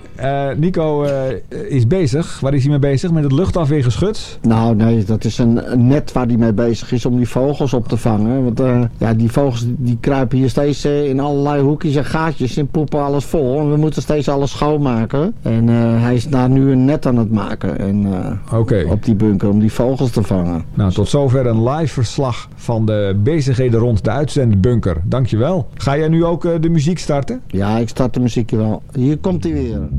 Nico is bezig. Waar is hij mee bezig? Met het luchtafweergeschut? Nou, nee, dat is een net waar hij mee bezig is om die vogels op te vangen. Want die vogels die kruipen hier steeds in allerlei hoekjes en gaatjes en poepen alles vol. En we moeten steeds alles schoonmaken. En hij is daar nu een net aan het maken. En, op die bunker om die vogels te vangen. Nou, tot zover een live verslag van de bezigheden rond de uitzendbunker. Dankjewel. Ga jij nu ook de muziek starten? Ja, ik start de muziekje wel. Hier komt hij weer.